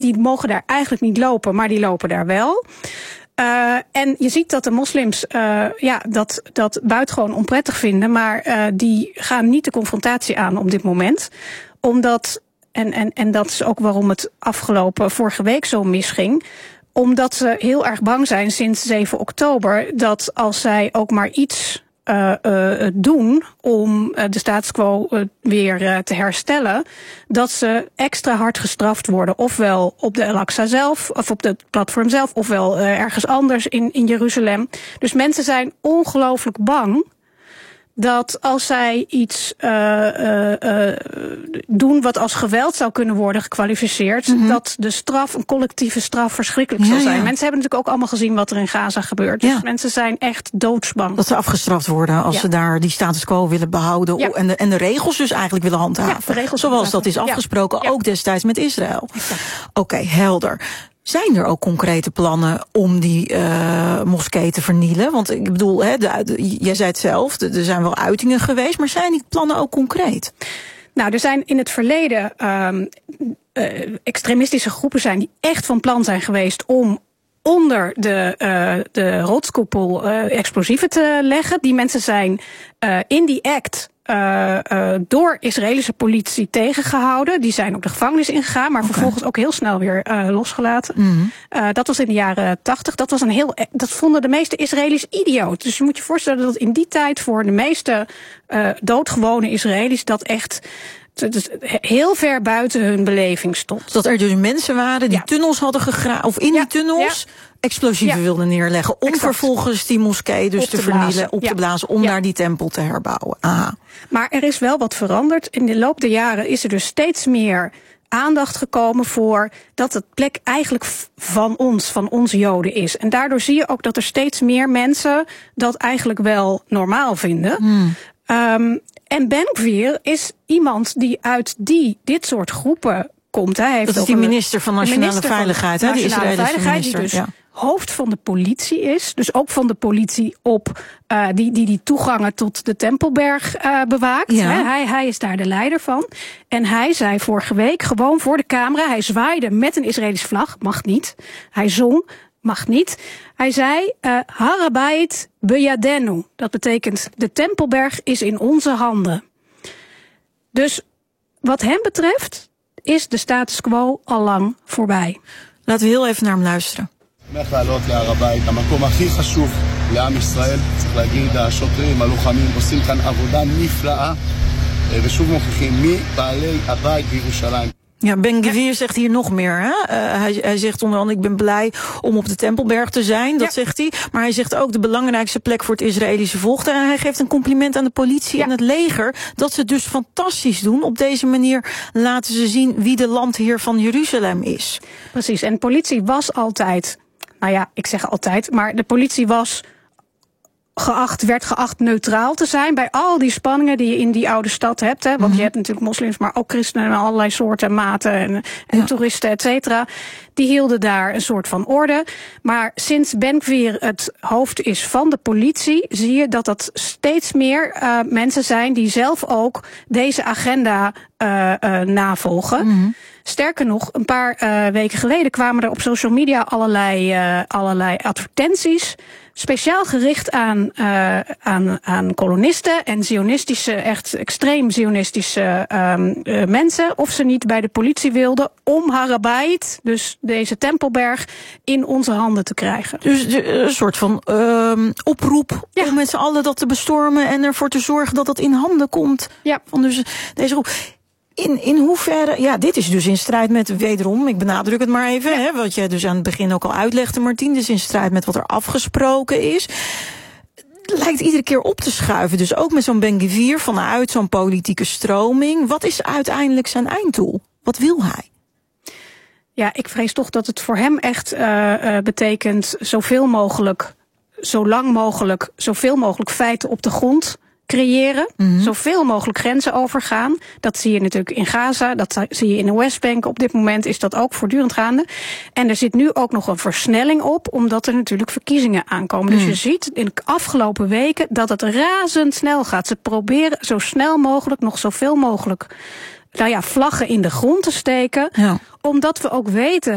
die mogen daar eigenlijk niet lopen, maar die lopen daar wel. En je ziet dat de moslims dat buitengewoon onprettig vinden, maar die gaan niet de confrontatie aan op dit moment. Omdat, en dat is ook waarom het vorige week zo misging, omdat ze heel erg bang zijn sinds 7 oktober... dat als zij ook maar iets doen om de status quo weer te herstellen, dat ze extra hard gestraft worden. Ofwel op de Al-Aqsa zelf, of op het platform zelf, ofwel ergens anders in Jeruzalem. Dus mensen zijn ongelooflijk bang dat als zij iets doen wat als geweld zou kunnen worden gekwalificeerd, dat de straf, een collectieve straf, verschrikkelijk zal zijn. Mensen hebben natuurlijk ook allemaal gezien wat er in Gaza gebeurt. Dus mensen zijn echt doodsbang. Dat ze afgestraft worden als ze daar die status quo willen behouden en de regels dus eigenlijk willen handhaven. Zoals dat is afgesproken, ook destijds met Israël. Oké, helder. Zijn er ook concrete plannen om die moskee te vernielen? Want ik bedoel, jij zei het zelf, er zijn wel uitingen geweest, maar zijn die plannen ook concreet? Nou, er zijn in het verleden extremistische groepen zijn die echt van plan zijn geweest om onder de rotskoepel explosieven te leggen. Die mensen zijn in die act door Israëlische politie tegengehouden. Die zijn ook de gevangenis ingegaan, maar vervolgens ook heel snel weer losgelaten. Dat was in de jaren 80. Dat vonden de meeste Israëli's idioot. Dus je moet je voorstellen dat in die tijd voor de meeste doodgewone Israëli's dat echt heel ver buiten hun beleving stond. Dat er dus mensen waren die tunnels hadden gegraven, of in die tunnels explosieven wilden neerleggen, om vervolgens die moskee dus te vernielen, op te blazen, om daar die tempel te herbouwen. Aha. Maar er is wel wat veranderd. In de loop der jaren is er dus steeds meer aandacht gekomen voor dat het plek eigenlijk van ons Joden is. En daardoor zie je ook dat er steeds meer mensen dat eigenlijk wel normaal vinden. En Ben-Gvir is iemand die uit dit soort groepen komt. Hij heeft dat is die minister van Nationale Veiligheid, die Israëlische minister. Die dus hoofd van de politie is. Dus ook van de politie die toegangen tot de Tempelberg bewaakt. Hij is daar de leider van. En hij zei vorige week gewoon voor de camera, hij zwaaide met een Israëlische vlag, mag niet. Hij zong, mag niet. Hij zei, Har HaBayit beyadenu. Dat betekent, de Tempelberg is in onze handen. Dus wat hem betreft is de status quo al lang voorbij. Laten we heel even naar hem luisteren. שמח לעלות להר הבית, המקום הכי חשוב לעם ישראל. צריך להגיד, השוטרים, הלוחמים עושים כאן עבודה נפלאה, ושוב מוכיחים מי בעלי הבית בירושלים. Ja, Ben-Gvir zegt hier nog meer. Hè? Hij zegt onder andere, ik ben blij om op de Tempelberg te zijn. Dat zegt hij. Maar hij zegt ook de belangrijkste plek voor het Israëlische volk. En hij geeft een compliment aan de politie en het leger, dat ze het dus fantastisch doen. Op deze manier laten ze zien wie de landheer van Jeruzalem is. Precies. En politie was altijd, ik zeg altijd, maar de politie werd geacht neutraal te zijn bij al die spanningen die je in die oude stad hebt. Hè? Want je hebt natuurlijk moslims, maar ook christenen en allerlei soorten en maten en toeristen, et cetera. Die hielden daar een soort van orde. Maar sinds Ben-Gvir het hoofd is van de politie, zie je dat dat steeds meer mensen zijn die zelf ook deze agenda navolgen. Sterker nog, een paar weken geleden kwamen er op social media allerlei advertenties, speciaal gericht aan kolonisten en zionistische, echt extreem zionistische mensen, of ze niet bij de politie wilden om Har HaBayit, dus deze Tempelberg, in onze handen te krijgen. Dus een soort van oproep om met z'n allen dat te bestormen en ervoor te zorgen dat dat in handen komt van dus deze groep. In hoeverre, dit is dus in strijd met, wederom, ik benadruk het maar even, wat je dus aan het begin ook al uitlegde, Martien, dus in strijd met wat er afgesproken is. Lijkt iedere keer op te schuiven, dus ook met zo'n Ben-Gvir vanuit zo'n politieke stroming. Wat is uiteindelijk zijn einddoel? Wat wil hij? Ja, ik vrees toch dat het voor hem echt betekent zoveel mogelijk, zo lang mogelijk, zoveel mogelijk feiten op de grond creëren, zoveel mogelijk grenzen overgaan. Dat zie je natuurlijk in Gaza, dat zie je in de Westbank. Op dit moment is dat ook voortdurend gaande. En er zit nu ook nog een versnelling op, omdat er natuurlijk verkiezingen aankomen. Dus je ziet in de afgelopen weken dat het razendsnel gaat. Ze proberen zo snel mogelijk, nog zoveel mogelijk vlaggen in de grond te steken, omdat we ook weten